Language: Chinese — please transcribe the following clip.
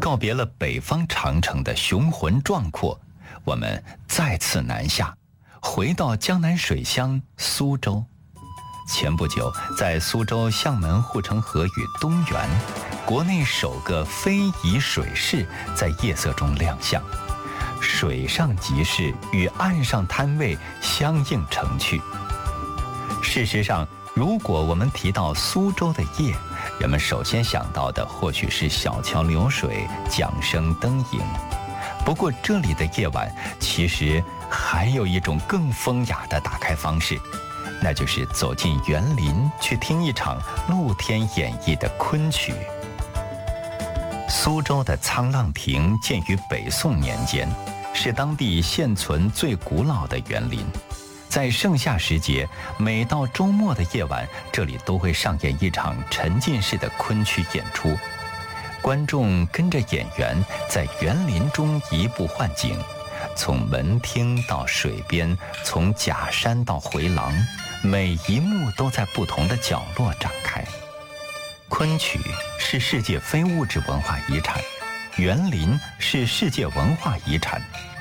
告别了北方长城的雄浑壮阔，我们再次南下，回到江南水乡苏州。前不久，在苏州相门护城河与东园，国内首个非遗水市在夜色中亮相，水上集市与岸上摊位相映成趣。事实上，如果我们提到苏州的夜，人们首先想到的或许是小桥流水、桨声灯影。不过这里的夜晚其实还有一种更风雅的打开方式，那就是走进园林去听一场露天演绎的昆曲。苏州的沧浪亭建于北宋年间，是当地现存最古老的园林。在盛夏时节，每到周末的夜晚，这里都会上演一场沉浸式的昆曲演出。观众跟着演员在园林中移步换景，从门厅到水边，从假山到回廊，每一幕都在不同的角落展开。昆曲是世界非物质文化遗产，园林是世界文化遗产，